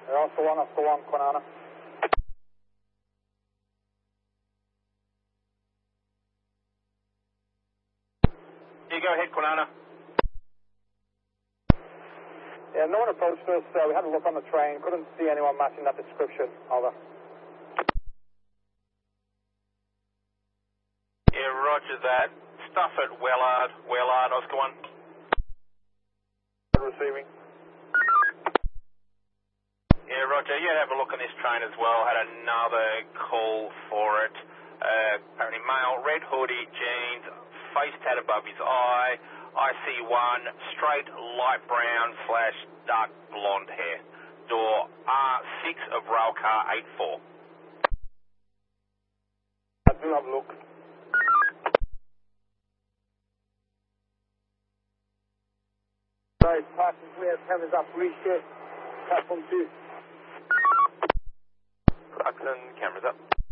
Oscar 1, Kwinana. Yeah, go ahead, Kwinana. Yeah, no one approached us. We had a look on the train. Couldn't see anyone matching that description. Over. Yeah, roger that. Stuff at Wellard, Oscar 1. Receiving. Yeah, roger. You have a look on this train as well. Had another call for it. Apparently male, red hoodie, jeans, face tat above his eye, IC1, straight light brown / dark blonde hair. Door R6 of railcar 84. I do have a look. Sorry, parking clear, cameras up, reshift, platform 2. Production, cameras up.